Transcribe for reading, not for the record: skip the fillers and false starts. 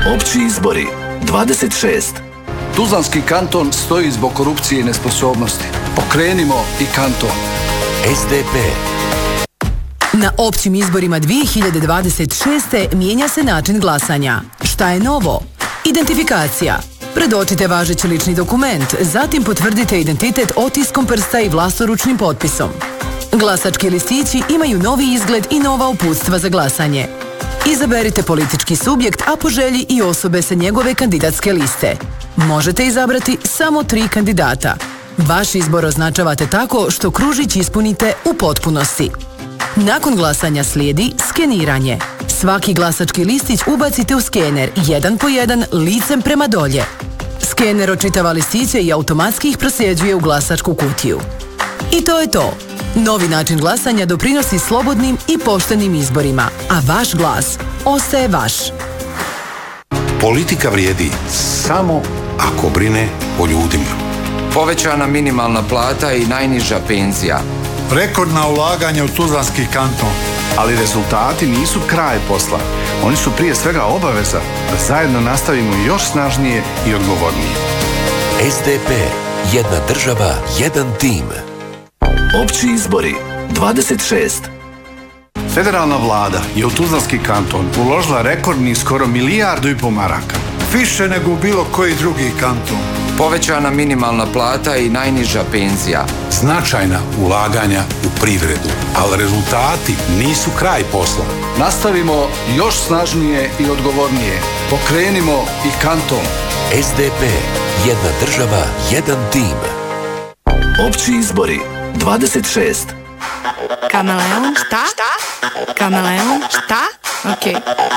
Opći izbori 26. Tuzlanski kanton stoji zbog korupcije i nesposobnosti. Pokrenimo i kanton. SDP. Na općim izborima 2026. mijenja se način glasanja. Šta je novo? Identifikacija. Predočite važeći lični dokument, zatim potvrdite identitet otiskom prsta i vlastoručnim potpisom. Glasački listići imaju novi izgled i nova uputstva za glasanje. Izaberite politički subjekt, a po želji i osobe sa njegove kandidatske liste. Možete izabrati samo 3 kandidata. Vaš izbor označavate tako što kružić ispunite u potpunosti. Nakon glasanja slijedi skeniranje. Svaki glasački listić ubacite u skener, jedan po jedan, licem prema dolje. Skener očitava listiće i automatski ih prosljeđuje u glasačku kutiju. I to je to. Novi način glasanja doprinosi slobodnim i poštenim izborima, a vaš glas ostaje vaš. Politika vrijedi samo ako brine o ljudima. Povećana minimalna plata i najniža penzija. Rekordna ulaganja u Tuzlanski kanton. Ali rezultati nisu kraj posla. Oni su prije svega obaveza da zajedno nastavimo još snažnije i odgovornije. SDP. Jedna država, jedan tim. Opći izbori 26. Federalna vlada je u Tuzlanski kanton uložila rekordni skoro 1,5 milijardu maraka. Više nego u bilo koji drugi kanton. Povećana minimalna plata i najniža penzija. Značajna ulaganja u privredu, ali rezultati nisu kraj posla. Nastavimo još snažnije i odgovornije. Pokrenimo i kanton. SDP. Jedna država, jedan tim. Opći izbori 26. Kameleon, šta? Kameleon, šta? Okej.